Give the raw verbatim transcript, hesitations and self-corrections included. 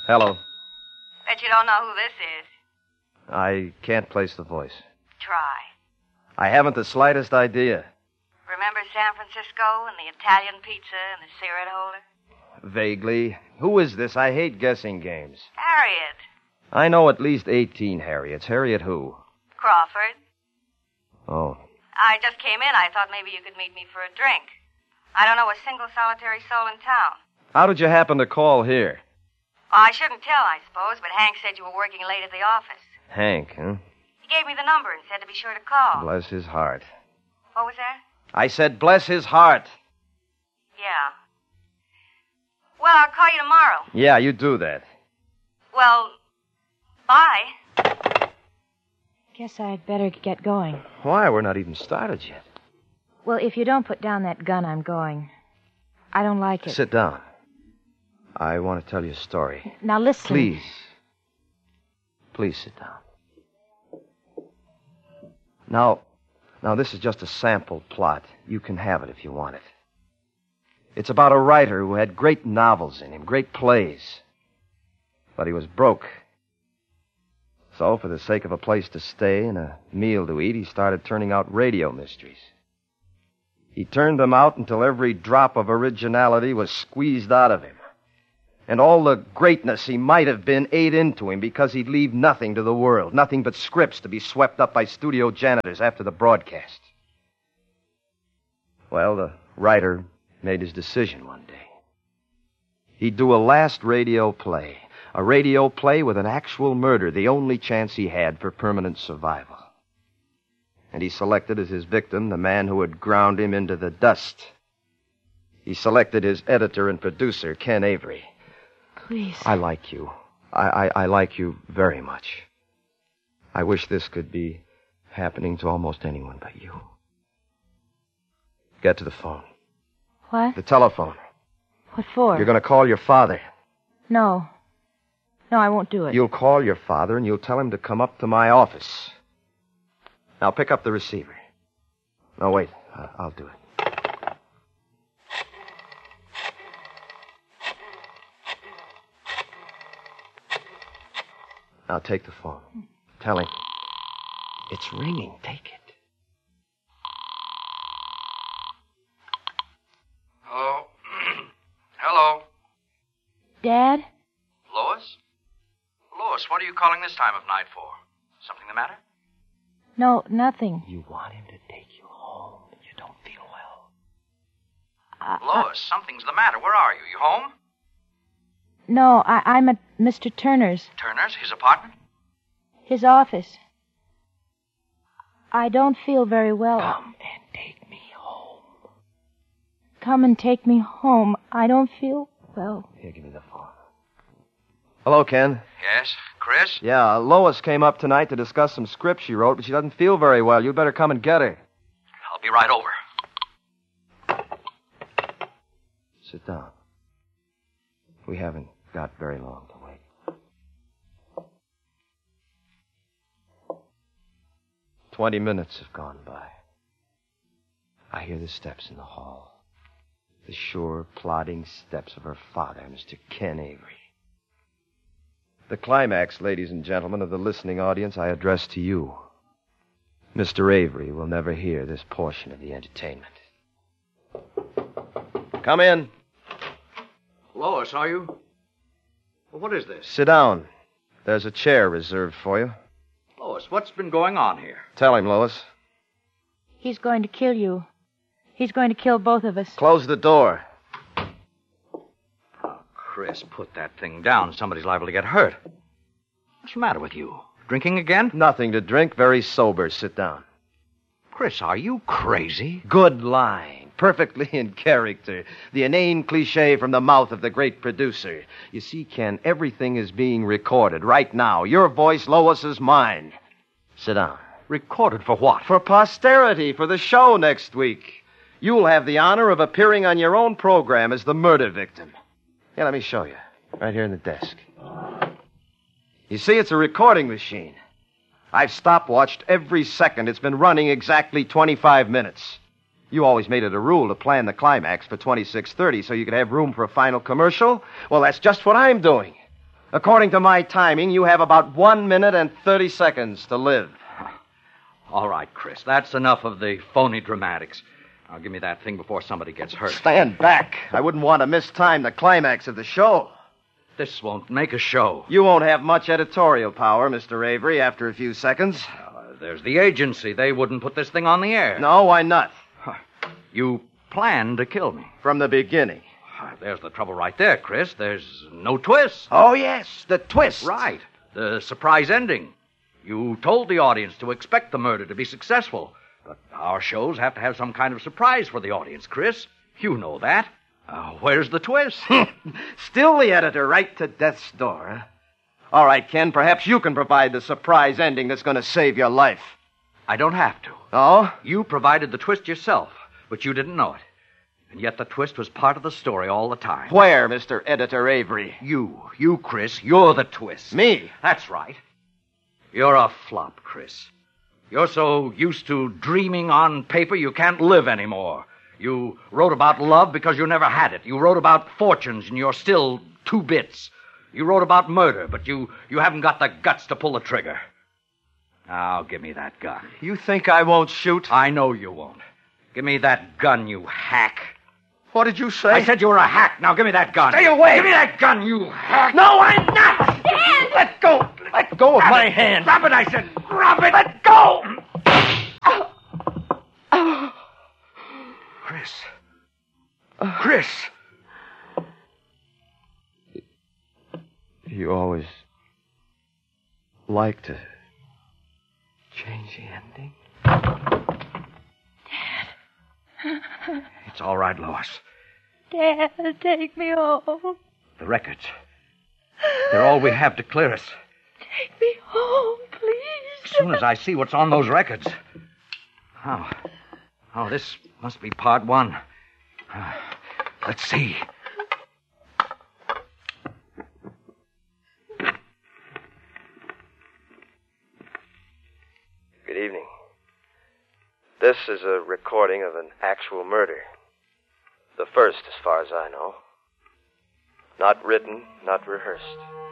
Hello. Bet you don't know who this is. I can't place the voice. Try. I haven't the slightest idea. Remember San Francisco and the Italian pizza and the cigarette holder? Vaguely. Who is this? I hate guessing games. Harriet. I know at least eighteen Harriets. Harriet who? Crawford. Oh. I just came in. I thought maybe you could meet me for a drink. I don't know a single solitary soul in town. How did you happen to call here? Well, I shouldn't tell, I suppose, but Hank said you were working late at the office. Hank, huh? He gave me the number and said to be sure to call. Bless his heart. What was that? I said bless his heart. Yeah. Well, I'll call you tomorrow. Yeah, you do that. Well, bye. Guess I'd better get going. Why? We're not even started yet. Well, if you don't put down that gun, I'm going. I don't like it. Sit down. I want to tell you a story. Now listen. Please. Please sit down. Now, now this is just a sample plot. You can have it if you want it. It's about a writer who had great novels in him, great plays. But he was broke. So, for the sake of a place to stay and a meal to eat, he started turning out radio mysteries. He turned them out until every drop of originality was squeezed out of him. And all the greatness he might have been ate into him because he'd leave nothing to the world, nothing but scripts to be swept up by studio janitors after the broadcast. Well, the writer made his decision one day. He'd do a last radio play, a radio play with an actual murder, the only chance he had for permanent survival. And he selected as his victim the man who had ground him into the dust. He selected his editor and producer, Ken Avery. Please. I like you. I, I, I like you very much. I wish this could be happening to almost anyone but you. Get to the phone. What? The telephone. What for? You're going to call your father. No. No, I won't do it. You'll call your father and you'll tell him to come up to my office. Now pick up the receiver. No, wait. Uh, I'll do it. Now take the phone. Tell him. It's ringing. Take it. Hello? Hello? Dad? Lois? Lois, what are you calling this time of night for? Something the matter? No, nothing. You want him to take you home. You don't feel well. I, Lois, I, something's the matter. Where are you? You home? no, I, I'm at Mister Turner's. Turner's? His apartment? His office. I don't feel very well. Come and take me home. Come and take me home. I don't feel well. Here, give me the phone. Hello, Ken. Yes. Chris? Yeah, Lois came up tonight to discuss some script she wrote, but she doesn't feel very well. You'd better come and get her. I'll be right over. Sit down. We haven't got very long to wait. Twenty minutes have gone by. I hear the steps in the hall. The sure, plodding steps of her father, Mister Ken Avery. The climax, ladies and gentlemen of the listening audience, I address to you. Mister Avery will never hear this portion of the entertainment. Come in. Lois, are you? Well, what is this? Sit down. There's a chair reserved for you. Lois, what's been going on here? Tell him, Lois. He's going to kill you. He's going to kill both of us. Close the door. Oh, Chris, put that thing down. Somebody's liable to get hurt. What's the matter with you? Drinking again? Nothing to drink. Very sober. Sit down. Chris, are you crazy? Good line. Perfectly in character. The inane cliche from the mouth of the great producer. You see, Ken, everything is being recorded right now. Your voice, Lois's, mine. Sit down. Recorded for what? For posterity, for the show next week. You'll have the honor of appearing on your own program as the murder victim. Here, let me show you. Right here in the desk. You see, it's a recording machine. I've stopwatched every second. It's been running exactly twenty-five minutes. You always made it a rule to plan the climax for twenty-six thirty so you could have room for a final commercial. Well, that's just what I'm doing. According to my timing, you have about one minute and thirty seconds to live. All right, Chris. That's enough of the phony dramatics. Now, give me that thing before somebody gets hurt. Stand back. I wouldn't want to mistime the climax of the show. This won't make a show. You won't have much editorial power, Mister Avery, after a few seconds. Uh, there's the agency. They wouldn't put this thing on the air. No, why not? You planned to kill me. From the beginning. There's the trouble right there, Chris. There's no twist. Oh, yes, the twist. Right. The surprise ending. You told the audience to expect the murder to be successful. But our shows have to have some kind of surprise for the audience, Chris. You know that. Uh, where's the twist? Still the editor, right to death's door, huh? All right, Ken, perhaps you can provide the surprise ending that's going to save your life. I don't have to. Oh? You provided the twist yourself, but you didn't know it. And yet the twist was part of the story all the time. Where, Mister Editor Avery? You. You, Chris. You're the twist. Me? That's right. You're a flop, Chris. You're so used to dreaming on paper you can't live anymore. You wrote about love because you never had it. You wrote about fortunes and you're still two bits. You wrote about murder, but you, you haven't got the guts to pull the trigger. Now, give me that gun. You think I won't shoot? I know you won't. Give me that gun, you hack. What did you say? I said you were a hack. Now give me that gun. Stay away! Give me that gun, you hack. No, I'm not! Dan! Let go! Let go of Grab my it. hand! Grab it, I said. Grab it! Let go! Chris. Chris. You always like to change the ending. It's all right, Lois. Dad, take me home. The records. They're all we have to clear us. Take me home, please. As soon as I see what's on those records. Oh. Oh, this must be part one. Uh, let's see. Good evening. This is a recording of an actual murder. The first, as far as I know. Not written, not rehearsed.